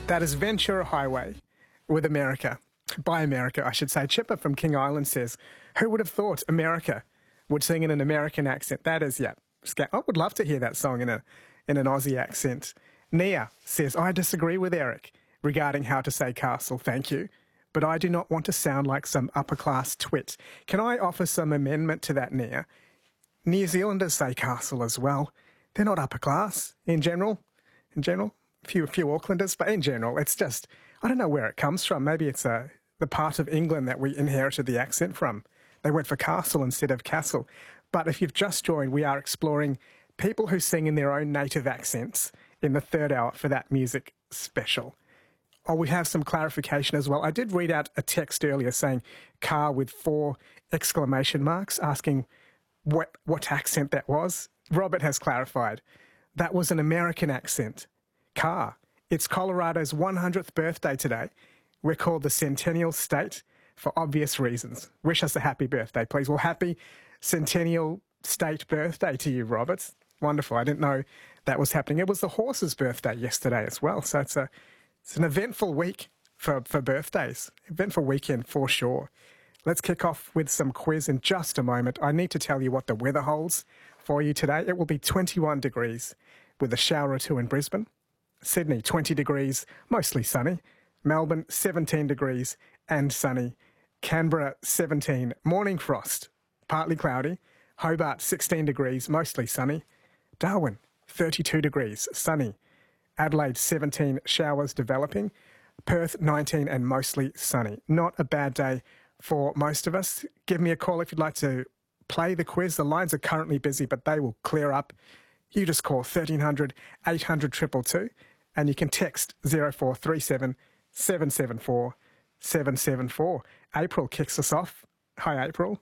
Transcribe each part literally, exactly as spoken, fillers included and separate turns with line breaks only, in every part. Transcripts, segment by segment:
That is Ventura Highway with America. By America, I should say. Chipper from King Island says, who would have thought America would sing in an American accent? That is, yeah. I would love to hear that song in a in an Aussie accent. Nia says, I disagree with Eric regarding how to say castle, thank you, but I do not want to sound like some upper-class twit. Can I offer some amendment to that, Nia? New Zealanders say castle as well. They're not upper-class in general. In general, a few, few Aucklanders, but in general, it's just, I don't know where it comes from. Maybe it's a, the part of England that we inherited the accent from. They went for castle instead of castle. But if you've just joined, we are exploring people who sing in their own native accents in the third hour for that music special. Oh, we have some clarification as well. I did read out a text earlier saying car with four exclamation marks, asking what what accent that was. Robert has clarified. That was an American accent. Car. It's Colorado's one hundredth birthday today. We're called the Centennial State for obvious reasons. Wish us a happy birthday, please. Well, happy Centennial State birthday to you, Robert. Wonderful. I didn't know that was happening. It was the horse's birthday yesterday as well. So it's a it's an eventful week for, for birthdays. Eventful weekend for sure. Let's kick off with some quiz in just a moment. I need to tell you what the weather holds for you today. It will be twenty-one degrees with a shower or two in Brisbane. Sydney, twenty degrees, mostly sunny. Melbourne, seventeen degrees and sunny. Canberra, seventeen, morning frost, partly cloudy. Hobart, sixteen degrees, mostly sunny. Darwin, thirty-two degrees, sunny. Adelaide, seventeen, showers developing. Perth, nineteen and mostly sunny. Not a bad day for most of us. Give me a call if you'd like to play the quiz. The lines are currently busy, but they will clear up. You just call thirteen hundred, eight hundred, two two two, and you can text zero four three seven, seven seven four, seven seven four. April kicks us off. Hi, April.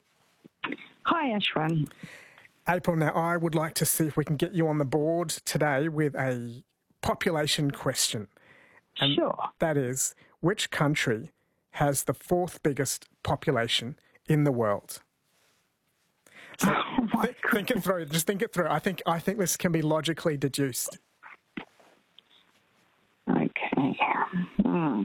Hi, Ashwin.
April, now I would like to see if we can get you on the board today with a population question. And
sure.
That is, which country has the fourth biggest population in the world? So
oh my
th- think it through. Just think it through. I think I think this can be logically deduced.
Okay. Hmm.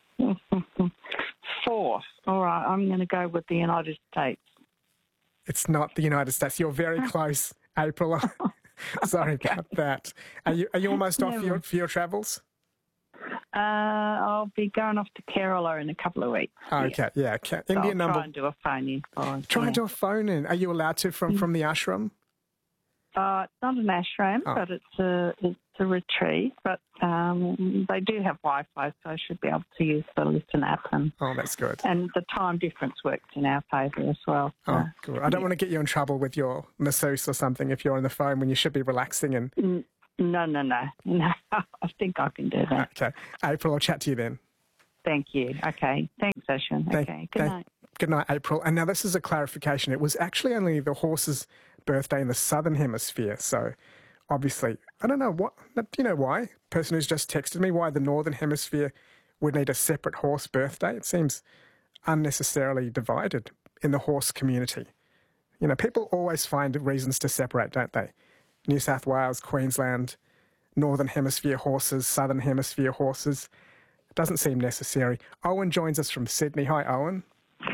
Fourth. All right. I'm going to go with the United States.
It's not the United States. You're very close, April. Sorry okay. about that. Are you are you almost off for your, for your travels?
Uh, I'll be going off to Kerala in a couple of weeks.
Okay, yeah. yeah.
So
India
I'll
number.
try and do a phone in. For
try
yeah.
and do a phone in. Are you allowed to from, from the ashram?
Uh, it's not an ashram,
oh.
but it's a it's a retreat. But um, they do have Wi-Fi, so I should be able to use the Listen app. And,
oh, that's good.
And the time difference works in our favour as well. So.
Oh, good. I don't yeah. want to get you in trouble with your masseuse or something if you're on the phone when you should be relaxing and.
Mm. No, no, no, no. I think I can do that.
Okay. April, I'll chat to you then.
Thank you. Okay. Thanks, Ashwin.
Thank,
okay. Good
thank,
night.
Good night, April. And now this is a clarification. It was actually only the horse's birthday in the southern hemisphere. So obviously, I don't know what, do you know why? Person who's just texted me why the northern hemisphere would need a separate horse birthday. It seems unnecessarily divided in the horse community. You know, people always find reasons to separate, don't they? New South Wales, Queensland, Northern Hemisphere horses, Southern Hemisphere horses. It doesn't seem necessary. Owen joins us from Sydney. Hi, Owen.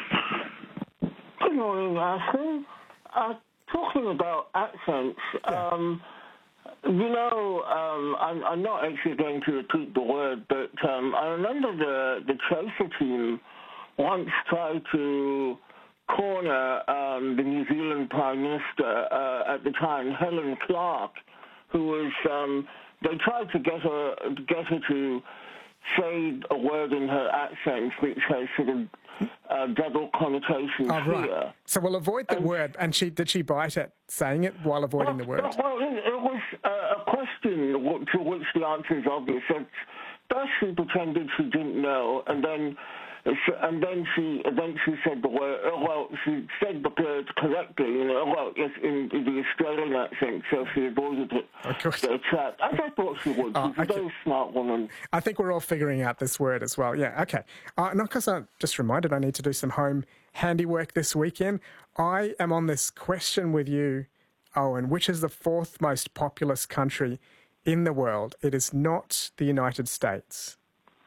Good morning, Ashley. Uh, talking about accents,
Yeah.
um, you know, um, I'm, I'm not actually going to repeat the word, but um, I remember the, the Chaser team once tried to corner um, the New Zealand Prime Minister uh, at the time, Helen Clark, who was, um, they tried to get her, get her to say a word in her accent which has sort of uh, double connotations
Oh, right.
here.
So we'll avoid the
And-
word. And she did she bite at saying it while avoiding
well,
the word?
Well, it, it was uh, a question to which the answer is obvious. At first she pretended she didn't know, and then and then she then she said the word. Well, she said the word correctly. You know, well, yes, in, in the Australian accent, so she avoided it.
Of course.
The chat. As I thought she would.
Oh,
She's a
okay.
very smart woman.
I think we're all figuring out this word as well. Yeah, okay. Uh, not because I'm just reminded I need to do some home handiwork this weekend. I am on this question with you, Owen, which is the fourth most populous country in the world? It is not the United States.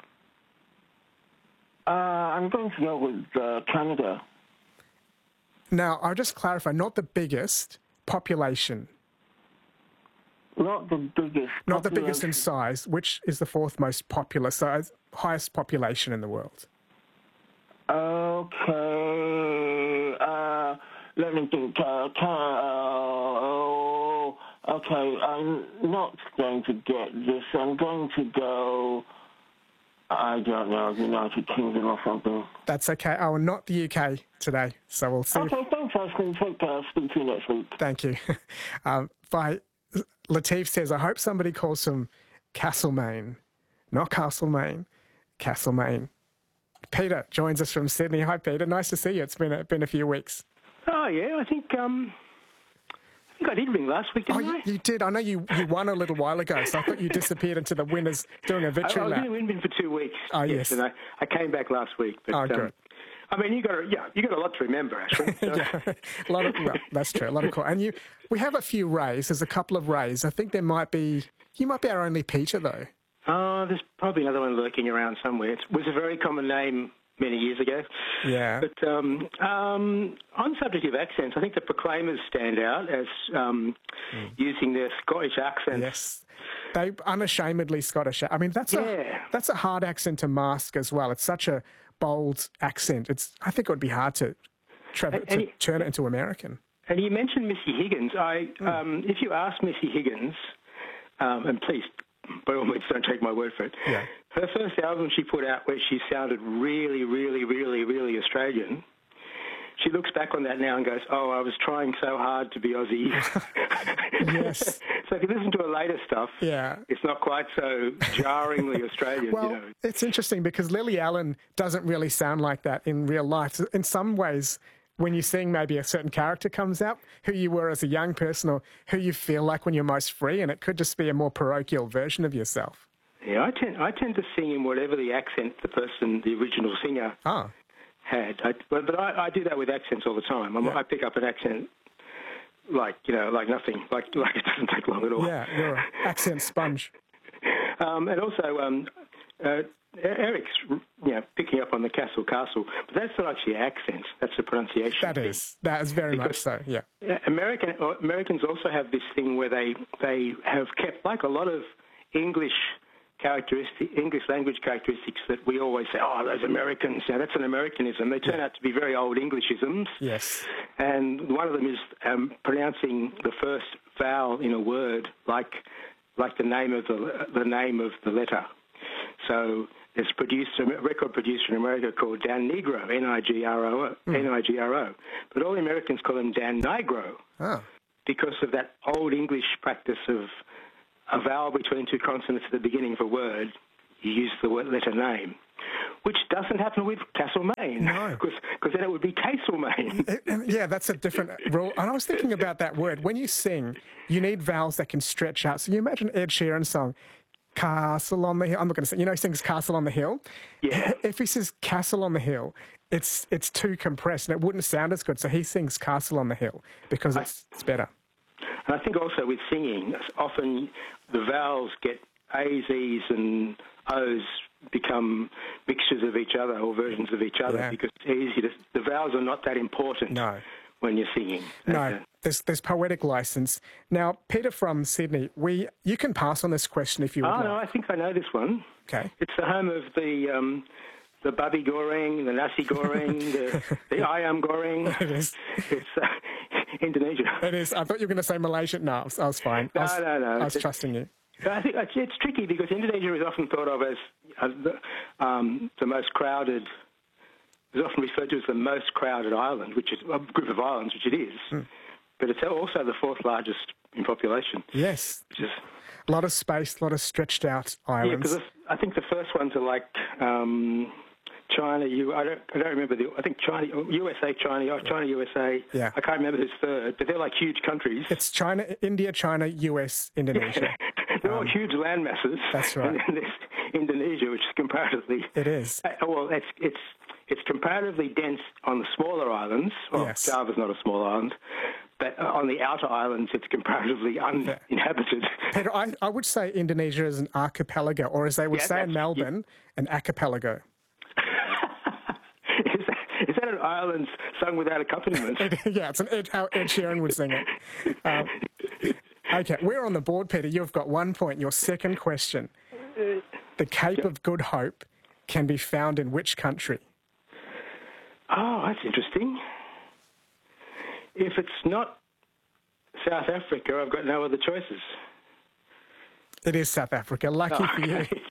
Uh, I'm going to go with uh, Canada.
Now, I'll just clarify, not the biggest population.
Not the biggest.
Not the biggest in
population.
size. Which is the fourth most popular size, highest population in the world?
Okay. Uh, let me think. Uh, can, uh, okay, I'm not going to get this. I'm going to go. I don't know, United Kingdom or something.
That's okay. Oh, not the U K today, so we'll see.
Okay, thanks, Ashley. Take care. Speak to you next week.
Thank you. um, by Latif says, I hope somebody calls him Castlemaine, not Castlemaine, Castlemaine. Peter joins us from Sydney. Hi, Peter. Nice to see you. It's been a, been a few weeks.
Oh yeah, I think um, I think I did ring last week,
Oh,
didn't
you,
I?
you did. I know you, you won a little while ago, so I thought you disappeared into the winners doing a
I, I
victory
was
lap.
in Winbin for two weeks.
Oh, yes.
and I, I came back last week. But,
Oh,
um,
good.
I mean, you got a, yeah, you got a lot to remember, actually. So.
Yeah, a lot of well, that's true. A lot of cool. And you, we have a few Rays. There's a couple of Rays. I think there might be. You might be our only Peter though.
Oh, there's probably another one lurking around somewhere. It was a very common name many years ago.
Yeah.
But um, um, on the subject of accents, I think the Proclaimers stand out as um, mm. using their Scottish accents.
Yes. They unashamedly Scottish. I mean, that's
yeah.
a that's a hard accent to mask as well. It's such a bold accent. It's I think it would be hard to, tra-
and,
to
and
turn it into American.
And you mentioned Missy Higgins. I, mm. um, if you ask Missy Higgins, um, and please, by all means, don't take my word for it.
Yeah.
Her first album she put out where she sounded really, really, really, really Australian. She looks back on that now and goes, oh, I was trying so hard to be Aussie.
Yes.
So if you listen to her later stuff,
yeah.
it's not quite so jarringly Australian.
Well,
you know.
It's interesting because Lily Allen doesn't really sound like that in real life. In some ways, when you sing, maybe a certain character comes out, who you were as a young person or who you feel like when you're most free, and it could just be a more parochial version of yourself.
Yeah, I tend, I tend to sing in whatever the accent the person, the original singer,
oh.
had. I, but but I, I do that with accents all the time. I'm,
Yeah.
I pick up an accent like, you know, like nothing, like like it doesn't take long at all.
Yeah, you're an accent sponge.
um, and also, um, uh, Eric's, you know, picking up on the Castle Castle, but that's not actually accent. That's a pronunciation.
That
thing.
is. That is very
Because
much so, yeah.
American Americans also have this thing where they, they have kept, like a lot of English characteristic, English language characteristics that we always say, oh, those Americans, you know, that's an Americanism. They turn yeah. out to be very old Englishisms.
Yes.
And one of them is um, pronouncing the first vowel in a word like like the name of the the name of the letter. So there's a producer, a record producer in America called Dan Nigro, N I G R O, mm. N I G R O. But all the Americans call him Dan Nigro
oh.
because of that old English practice of a vowel between two consonants at the beginning of a word, you use the word letter name, which doesn't happen with Castlemaine.
No.
Because then it would be Castlemaine.
It, and yeah, that's a different rule. And I was thinking about that word. When you sing, you need vowels that can stretch out. So you imagine Ed Sheeran's song, Castle on the Hill. I'm not going to say, you know, he sings Castle on the Hill.
Yeah.
If he says Castle on the Hill, it's it's too compressed and it wouldn't sound as good. So he sings Castle on the Hill because it's, I, it's better.
And I think also with singing, often the vowels get A's, E's and O's become mixtures of each other or versions of each other yeah. because it's easy to, the vowels are not that important
no.
when you're singing.
No,
uh,
there's there's poetic license. Now, Peter from Sydney, we you can pass on this question if you would
Oh,
like.
no, I think I know this one.
Okay.
It's the home of the um, the babi goreng, the nasi goreng, the, the ayam goreng.
It is.
It's uh, Indonesia.
It is. I thought you were going to say Malaysia. No, I was, I was fine.
No,
I was,
no, no.
I was
it's,
trusting you.
I think it's, it's tricky because Indonesia is often thought of as uh, the, um, the most crowded. It's often referred to as the most crowded island, which is a group of islands, which it is. Mm. But it's also the fourth largest in population.
Yes.
Which is
a lot of space, a lot of stretched out islands.
Yeah, because I think the first ones are like um, China. You, I don't, I don't remember the. I think China, U S A, China, China, U S A.
Yeah.
I can't remember who's third, but they're like huge countries.
It's China, India, China, U S, Indonesia.
They're all
um,
huge land masses.
That's right.
And then there's Indonesia, which is comparatively.
It is.
Uh, well, it's it's. It's comparatively dense on the smaller islands. Well,
yes.
Java's not a small island. But on the outer islands, it's comparatively uninhabited.
Peter, I, I would say Indonesia is an archipelago, or as they would
yeah,
say in Melbourne,
yeah.
an archipelago.
Ireland's sung without accompaniment.
Yeah, it's an Ed, how Ed Sheeran would sing it. Um, okay, we're on the board, Peter. You've got one point. Your second question. The Cape of Good Hope can be found in which country?
Oh, that's interesting. If it's not South Africa, I've got no other choices.
It is South Africa. Lucky
Oh,
for you.
okay.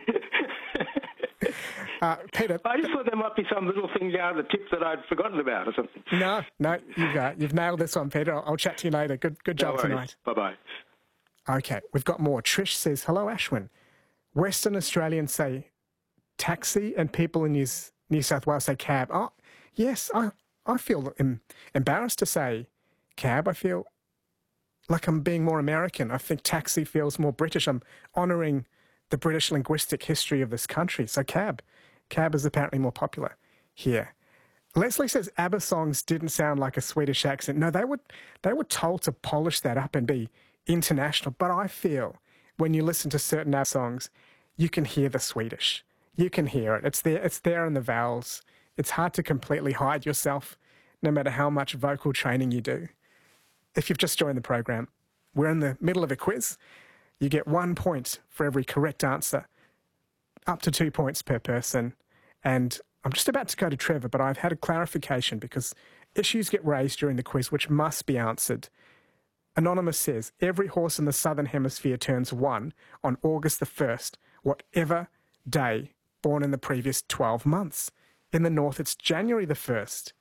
uh, Peter.
I just thought there might be some little thing down the tip that I'd forgotten about or something.
No, no, you've, uh, you've nailed this one, Peter. I'll, I'll chat to you later. Good, good job
No worries.
tonight.
Bye-bye.
Okay, we've got more. Trish says, hello, Ashwin. Western Australians say taxi and people in New, New South Wales say cab. Oh, yes, I, I feel em- embarrassed to say cab. I feel like I'm being more American. I think taxi feels more British. I'm honouring the British linguistic history of this country. So cab. Cab is apparently more popular here. Leslie says ABBA songs didn't sound like a Swedish accent. No, they were, they were told to polish that up and be international. But I feel when you listen to certain ABBA songs, you can hear the Swedish. You can hear it. It's there, it's there in the vowels. It's hard to completely hide yourself, no matter how much vocal training you do. If you've just joined the program, we're in the middle of a quiz. You get one point for every correct answer, up to two points per person. And I'm just about to go to Trevor, but I've had a clarification because issues get raised during the quiz which must be answered. Anonymous says, every horse in the Southern Hemisphere turns one on August the first, whatever day born in the previous twelve months. In the North, it's January the first.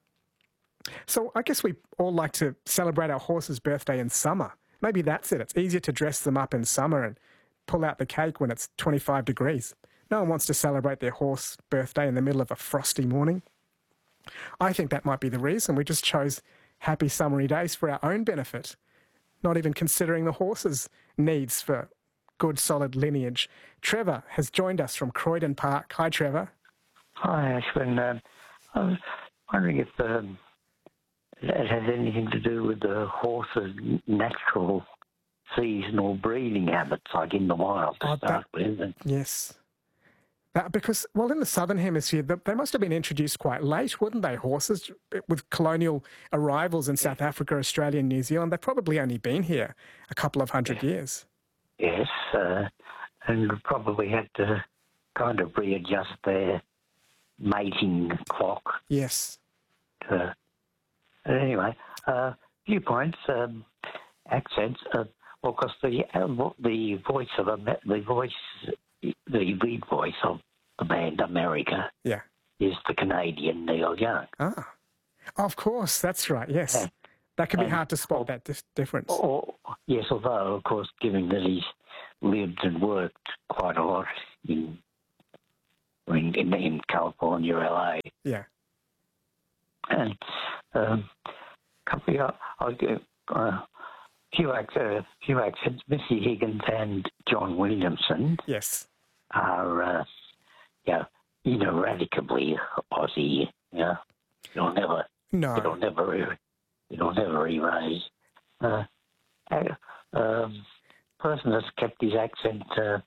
So I guess we all like to celebrate our horse's birthday in summer. Maybe that's it. It's easier to dress them up in summer and pull out the cake when it's twenty-five degrees. No one wants to celebrate their horse birthday in the middle of a frosty morning. I think that might be the reason. We just chose happy summery days for our own benefit, not even considering the horse's needs for good, solid lineage. Trevor has joined us from Croydon Park. Hi, Trevor.
Hi, Ashwin. Um, I was wondering if um, it has anything to do with the horse's natural seasonal breeding habits, like in the wild, to
Oh,
start
that-
with. And
Yes. That, because, well, in the Southern Hemisphere, they they must have been introduced quite late, wouldn't they, horses? With colonial arrivals in South Africa, Australia and New Zealand, they've probably only been here a couple of hundred years.
yes, uh, and probably had to kind of readjust their mating clock.
Yes.
To, anyway, a uh, few points. Um, accents. Uh, well, because the uh, the voice of a the voice. The lead voice of the band America
Yeah.
is the Canadian Neil Young.
Ah. Of course, that's right, yes.
Yeah.
That can be
And-
hard to spot, that dis- difference.
Or, yes, although, of course, given that he's lived and worked quite a lot in in, in, in California, L A.
Yeah.
And um, couple of, I'll give uh, few, ac- uh, few accents. Missy Higgins and John Williamson
Yes.
are, uh, you know, ineradicably Aussie. You know, you'll never,
No.
you'll never, you'll never erase. Uh, uh, um, person that's kept his accent uh,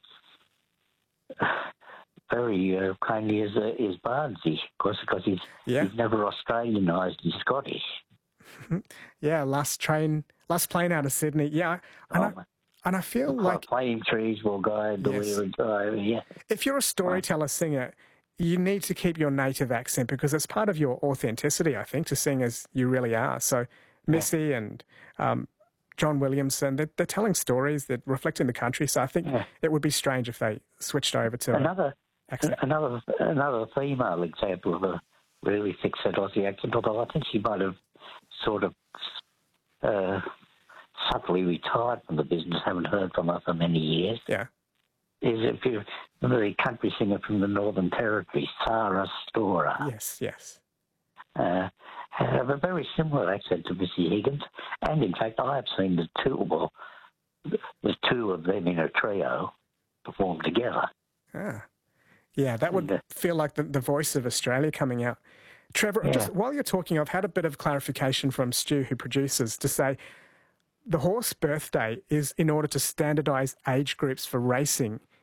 very uh, kindly is uh, is Bardsey, of course, because he's
Yeah.
he's never Australianised. He's Scottish.
Yeah, last train, last plane out of Sydney. Yeah. And,
Oh,
I, and I feel
Like
like
plane trees will guide the
Yes.
weary driver. Yeah,
if you're a storyteller singer, you need to keep your native accent because it's part of your authenticity, I think, to sing as you really are. So Missy and um, John Williamson, they're, they're telling stories that reflect in the country. So I think
Yeah.
it would be strange if they switched over to an
another
accent.
another another female example of a really thick set Aussie accent. Although I think she might have sort of uh, subtly retired from the business. Haven't heard from her for many years.
Yeah.
Is if you remember the country singer from the Northern Territory, Sarah Storer,
Yes, yes.
uh, have a very similar accent to Missy Higgins. And in fact, I have seen the two, well, the two of them in a trio perform together.
Ah. Yeah, that would
And, uh,
feel like the, the voice of Australia coming out. Trevor,
Yeah.
just while you're talking, I've had a bit of clarification from Stu, who produces, to say the horse birthday is in order to standardise age groups for racing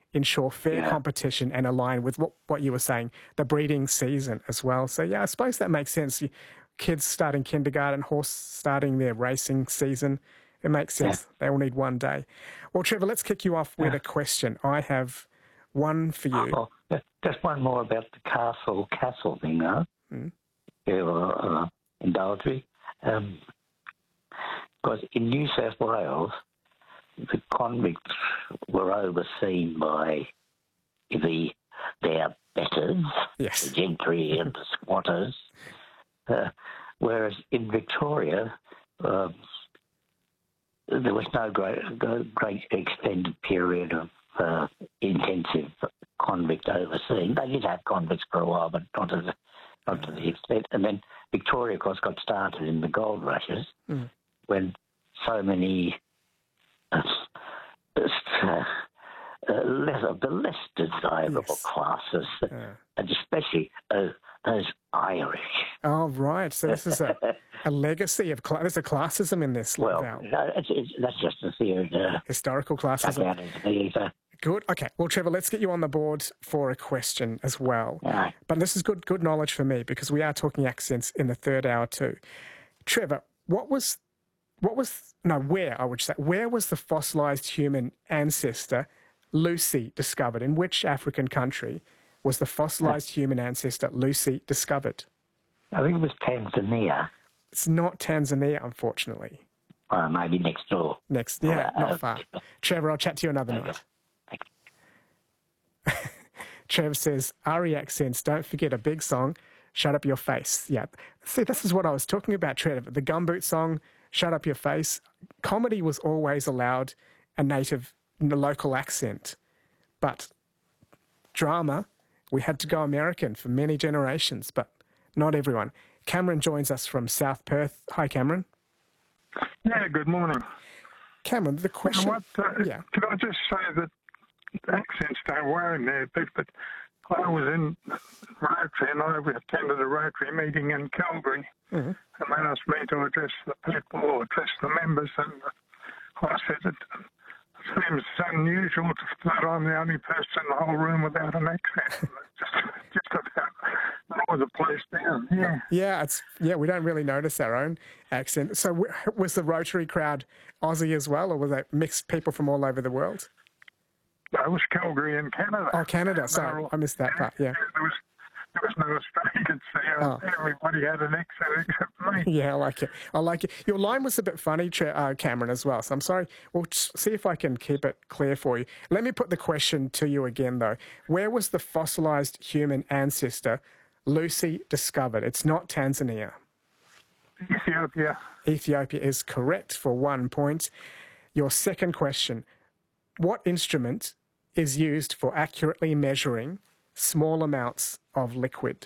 ensure fair
Yeah.
competition and align with what, what you were saying, the breeding season as well. So, yeah, I suppose that makes sense. You, kids starting kindergarten, horse starting their racing season, it makes sense. Yeah. They all need one day. Well, Trevor, let's kick you off with yeah. a question. I have one for you.
Oh, just one more about the castle castle thing, though. Mm. Yeah, uh, indulge me. Um, because in New South Wales, the convicts were overseen by the their betters,
yes.
the gentry and the squatters, uh, whereas in Victoria, um, there was no great, great extended period of uh, intensive convict overseeing. They did have convicts for a while, but not to the, not to the extent. And then Victoria, of course, got started in the gold rushes mm. when so many uh, uh, uh, less of the less desirable yes. classes, yeah. and especially uh, those Irish.
Oh, right. So this is a, a legacy of cl- there's a classism in this.
Well,
now.
No, it's, it's, that's just a theory. Uh,
Historical classism. Good. Okay. Well, Trevor, let's get you on the board for a question as well.
Right.
But this is good good knowledge for me because we are talking accents in the third hour too. Trevor, what was, what was, no, where, I would say, where was the fossilised human ancestor Lucy discovered? In which African country was the fossilised human ancestor Lucy discovered?
I think it was Tanzania.
It's not Tanzania, unfortunately.
Uh, maybe next door.
Next, yeah, uh, not far. Trevor, I'll chat to you another okay. night. Trev says, Ari accents, don't forget a big song, Shut Up Your Face. Yeah. See, this is what I was talking about, Trev. The Gumboot song, Shut Up Your Face. Comedy was always allowed a native, a local accent. But drama, we had to go American for many generations, but not everyone. Cameron joins us from South Perth. Hi, Cameron.
Yeah, good morning.
Cameron, the question...
You know what, uh,
yeah.
Could I just say that accents don't worry me a bit, but I was in Rotary and I attended a Rotary meeting in Calgary mm-hmm. and they asked me to address the people or address the members, and I said it seems unusual that I'm the only person in the whole room without an accent. just, just about lower the place down. Yeah,
yeah, it's yeah. We don't really notice our own accent. So, w- was the Rotary crowd Aussie as well, or was it mixed people from all over the world?
No, it was Calgary in Canada.
Oh, Canada. Sorry, I missed that part. Yeah.
There was, there was no Australians there. Oh. Everybody had an accent except me.
Yeah, I like it. I like it. Your line was a bit funny, uh, Cameron, as well. So I'm sorry. We'll see if I can keep it clear for you. Let me put the question to you again, though. Where was the fossilised human ancestor Lucy discovered? It's not Tanzania.
Ethiopia.
Ethiopia is correct for one point. Your second question. What instrument is used for accurately measuring small amounts of liquid?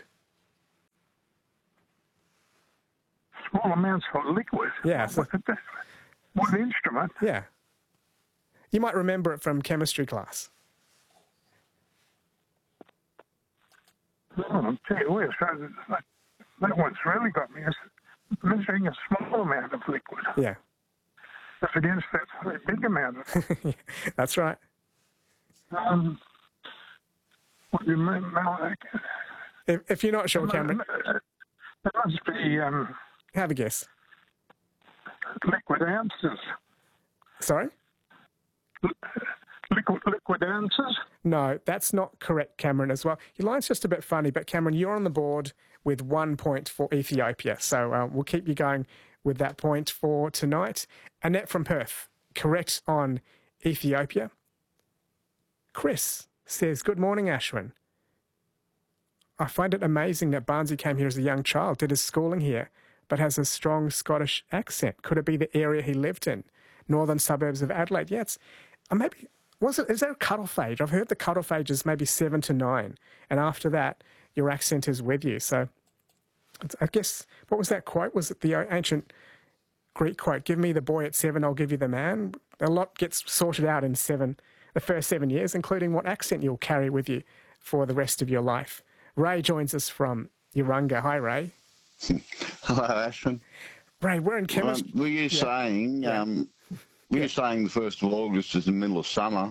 Small amounts of liquid?
Yeah. So,
what, what instrument?
Yeah. You might remember it from chemistry class.
Oh, I'll tell you what, so that, that one's really got me. It's measuring a small amount of liquid.
Yeah.
That's against that big amount of it.
That's right.
Um, what do you mean?
If, if you're not sure, Cameron.
It must be... Um,
have a guess.
Liquid ounces.
Sorry?
Liquid, liquid ounces?
No, that's not correct, Cameron, as well. Your line's just a bit funny, but Cameron, you're on the board with one point for Ethiopia. So uh, we'll keep you going with that point for tonight. Annette from Perth, correct on Ethiopia. Chris says, good morning, Ashwin. I find it amazing that Barnsey came here as a young child, did his schooling here, but has a strong Scottish accent. Could it be the area he lived in? Northern suburbs of Adelaide? Yeah, it's, uh, maybe, was it, is there a cut-off age? I've heard the cut-off age is maybe seven to nine, and after that, your accent is with you. So I guess, what was that quote? Was it the ancient Greek quote, give me the boy at seven, I'll give you the man? A lot gets sorted out in seven, the first seven years, including what accent you'll carry with you for the rest of your life. Ray joins us from Urunga. Hi, Ray.
Hello, Ashwin.
Ray, we're in chemistry.
Well, were you
yeah.
saying,
yeah.
um, were yeah. you saying the first of August is the middle of summer?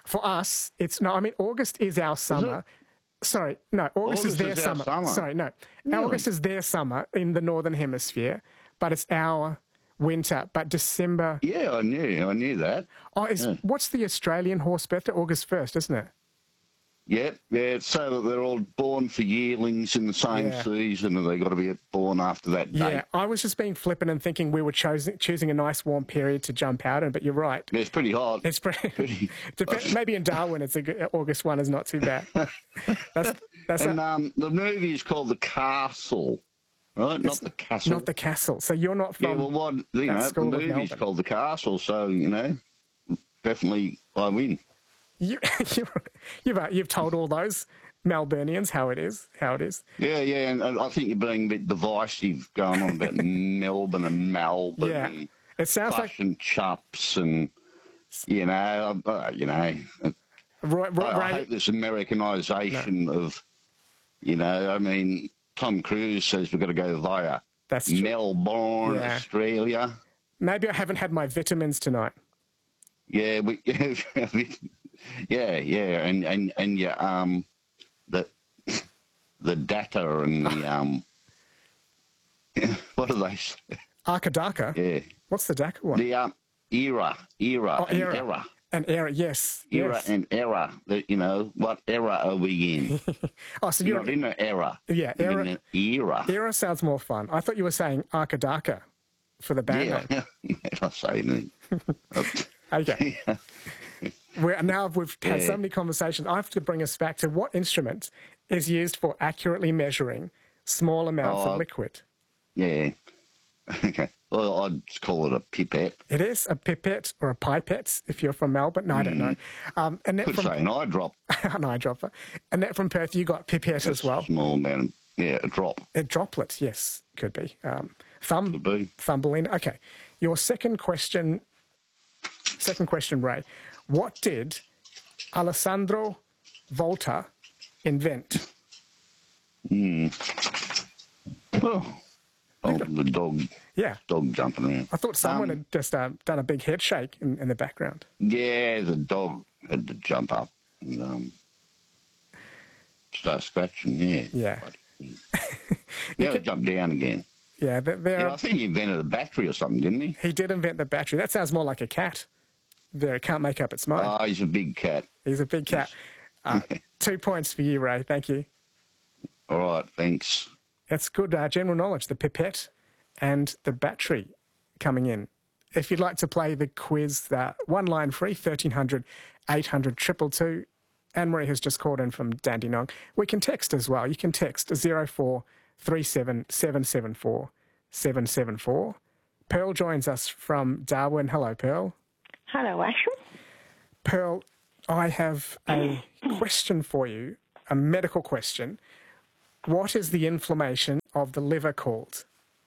For us, it's no. I mean, August is our summer. Sorry, no. August,
August
is their
is our
summer.
summer.
Sorry, no.
Really?
August is their summer in the northern hemisphere, but it's our winter. But December.
Yeah, I knew. I knew that.
Oh, is
Yeah.
what's the Australian horse birthday? August first, isn't it?
Yeah, yeah. It's so that they're all born for yearlings in the same
Yeah.
season, and they've got to be born after that date.
Yeah, I was just being flippant and thinking we were choosing choosing a nice warm period to jump out in, but you're right.
Yeah, it's pretty hot.
It's pretty.
Pretty-
Dep- maybe in Darwin, it's a good, August one is not too bad. That's that's
And
a-
um, the movie is called The Castle, right? Not The Castle.
not the castle. So you're not
Yeah,
from.
well, what, you
that
know, the
school of
movie's
Melbourne.
called The Castle, so, you know, definitely I win.
You, you, you've uh, you've told all those Melburnians how it is. How it is.
Yeah, yeah, and I think you're being a bit divisive going on about Melbourne and Melbourne
Yeah.
and
It sounds like
plush and chops and, you know, uh, you know,
Roy, Roy,
I, I
Ray-
hope this Americanisation of, you know, I mean, Tom Cruise says we've got to go via
That's true.
Melbourne,
Yeah.
Australia.
maybe I haven't had my vitamins tonight.
Yeah, we, yeah, yeah, and and and yeah, um, the the data and the um, what are they? say?
Arkadaka.
Yeah,
What's the D A C A one?
the um, era, era,
Oh,
and
era.
era,
An era. Yes.
era,
yes.
and era. The, you know, what era are we in?
Oh, so
You're
you're
not in an era.
Yeah,
You're
era-
in an era.
era sounds more fun. I thought you were saying Arkadaka for the band
Yeah,
name.
yeah, I say anything.
Okay. We're, now we've had so
Yeah.
many conversations. I have to bring us back to what instrument is used for accurately measuring small amounts
Oh,
of liquid.
Yeah. Okay. Well, I'd call it a pipette.
It is a pipette or a pipette if you're from Melbourne. No, I don't know. Um, Annette
Could
from
say an eye drop.
an eyedropper. Annette from Perth, you got pipette as well.
Small amount. Of, yeah, a drop.
A droplet, yes, could be. Um, thumb,
Could be.
Thumbelina. Okay. Your second question, second question, Ray. What did Alessandro Volta invent?
Oh, oh the dog,
Yeah.
dog jumping around.
I thought someone
Um,
had just uh, done a big head shake in, in the background.
Yeah, the dog had to jump up and um, start scratching. Yeah.
Yeah.
Yeah, it jumped down again.
Yeah, there, there
Yeah, I think he invented a battery or something, didn't he?
he did invent the battery. That sounds more like a cat. There, it can't make up its mind.
Oh, he's a big cat.
He's a big cat. Uh, two points for you, Ray. Thank you.
All right, thanks.
That's good uh, general knowledge. The pipette and the battery coming in. If you'd like to play the quiz, uh, one line free, thirteen hundred, eight hundred, two two two. Anne-Marie has just called in from Dandenong. We can text as well. You can text zero four three seven seven seven four seven seven four. Pearl joins us from Darwin. Hello, Pearl.
Hello, Ashwin.
Pearl, I have a question for you, a medical question. What is the inflammation of the liver called?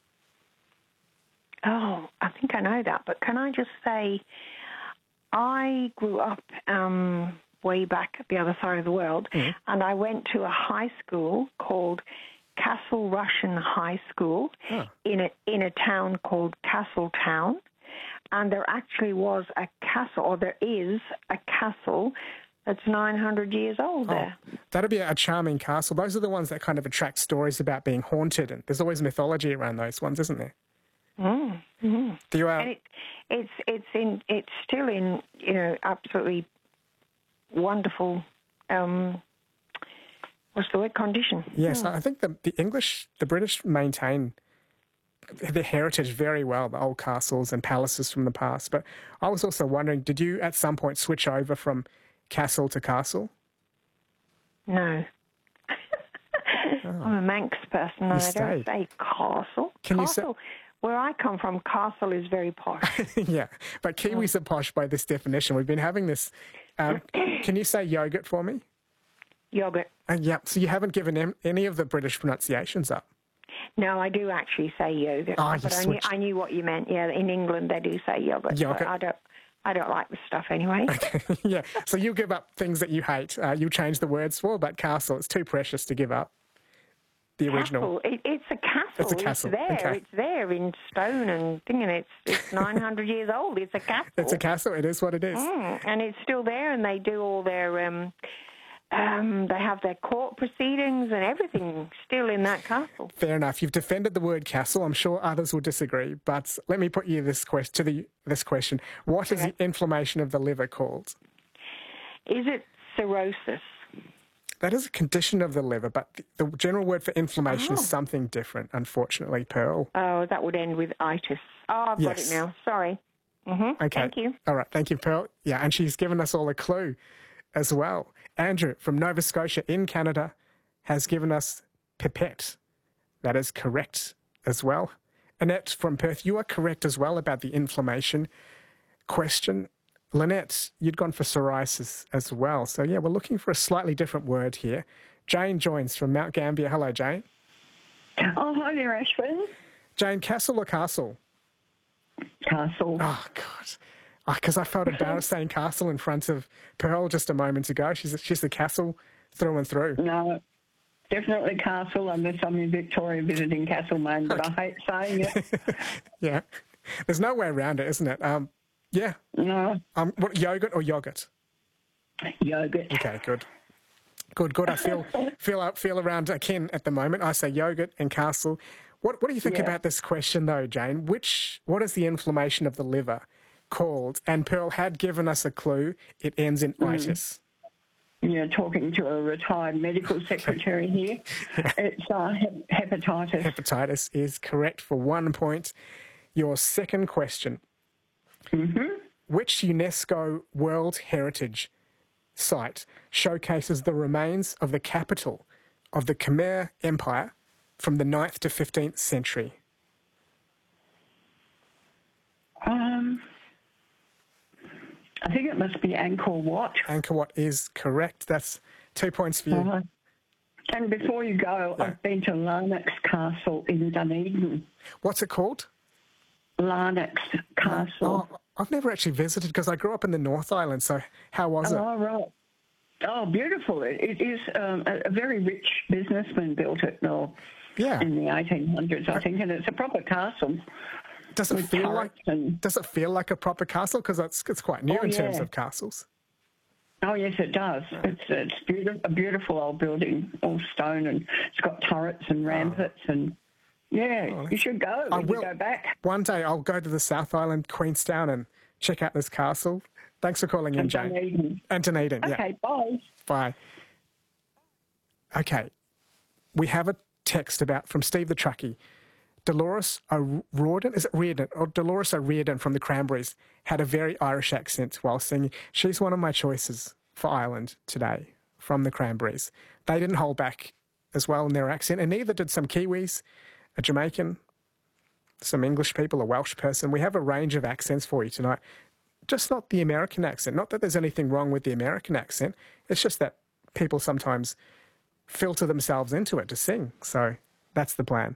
Oh, I think I know that, but can I just say, I grew up um, way back at the other side of the world,
Mm-hmm.
and I went to a high school called Castle Russian High School
Oh.
in a in a town called Castletown, and there actually was a castle, or there is a castle that's nine hundred years old there.
Oh, that'd be a charming castle. Those are the ones that kind of attract stories about being haunted, and there's always mythology around those ones, isn't there?
Mm, mm.
Do you? Uh,
And it, it's it's in it's still in you know absolutely wonderful. Um, what's the word? Condition.
yes, I think the the English, the British maintain their heritage very well, the old castles and palaces from the past. But I was also wondering, did you at some point switch over from castle to castle?
No. I'm a Manx person, and I
stayed.
don't say castle.
Can you say-
castle. Where I come from, castle is very posh.
Yeah, but Kiwis are posh by this definition. We've been having this. Um, can you say yogurt for me?
Yogurt.
Uh, yeah, so you haven't given em- any of the British pronunciations up.
No, I do actually say yogurt.
Oh, you
but I knew,
switched.
I knew what you meant. Yeah, in England they do say yogurt.
Yogurt.
But I don't. I don't like the stuff anyway.
Yeah, so you give up things that you hate. Uh, you change the words for, but castle, it's too precious to give up. the original.
Castle. It, it's a castle.
It's a castle.
It's there.
Okay.
It's there in stone and thing, and it's it's nine hundred years old. It's a castle.
It's a castle. It is what it is.
Mm, and it's still there, and they do all their. Um, um, they have their court proceedings and everything still in that castle.
Fair enough. You've defended the word castle. I'm sure others will disagree, but let me put you this quest to the this question: what is
Okay.
the inflammation of the liver called?
Is it cirrhosis?
That is a condition of the liver, but the, the general word for inflammation
Oh.
is something different, unfortunately, Pearl.
Oh, that would end with itis. Oh, I've
Yes.
got it now. Sorry. Mm-hmm.
Okay.
Thank you.
All right. Thank you, Pearl. Yeah, and she's given us all a clue as well. Andrew from Nova Scotia in Canada has given us pipette. That is correct as well. Annette from Perth, you are correct as well about the inflammation question. Lynette, you'd gone for psoriasis as well. So, yeah, we're looking for a slightly different word here. Jane joins from Mount Gambier. Hello, Jane.
Oh, hi there, Ashwin.
Jane, castle or castle?
Castle.
Oh, God. Because I felt embarrassed saying castle in front of Pearl just a moment ago. She's she's the castle through and through.
No, definitely Castle, unless I'm in Victoria visiting Castlemaine, but I hate saying it.
Yeah. There's no way around it, isn't it? Um, yeah.
No,
Um, what, yogurt or yogurt?
yogurt.
Okay, good. Good, good. I feel feel feel around akin at the moment. I say yogurt and castle. What what do you think
Yeah.
about this question though, Jane? Which what is the inflammation of the liver called? And Pearl had given us a clue. It ends in
Mm.
itis.
You're talking to a retired medical secretary here. It's uh, hep- hepatitis.
Hepatitis is correct for one point. Your second question.
Mm-hmm.
Which UNESCO World Heritage site showcases the remains of the capital of the Khmer Empire from the ninth to fifteenth century?
Um, I think it must be Angkor Wat.
Angkor Wat is correct. That's two points for you.
Uh, and before you go,
Yeah.
I've been to Larnax Castle in Dunedin.
What's it called?
Larnax Castle.
Oh, I've never actually visited because I grew up in the North Island. So how was it?
Oh, right. Oh, beautiful. It, it is um, a, a very rich businessman built it no,
Yeah.
in the eighteen hundreds, I think, and it's a proper castle.
Does it
with
feel like
turrets and-
Does it feel like a proper castle? Because it's it's quite new
Oh,
in terms
yeah.
of castles.
Oh, yes, it does. It's it's beautiful, a beautiful old building, all stone, and it's got turrets and ramparts, and yeah, you should go
I
when
will.
you go back.
One day I'll go to the South Island, Queenstown, and check out this castle. Thanks for calling in,
And
Jane.
Dunedin.
And Dunedin, yeah.
Okay, bye.
Bye. Okay. We have a text about from Steve the Truckie. Dolores O'Riordan, is it Reardon? Or Dolores O'Riordan from the Cranberries had a very Irish accent while singing. She's one of my choices for Ireland today from the Cranberries. They didn't hold back as well in their accent, and neither did some Kiwis, a Jamaican, some English people, a Welsh person. We have a range of accents for you tonight. Just not the American accent. Not that there's anything wrong with the American accent. It's just that people sometimes filter themselves into it to sing. So that's the plan.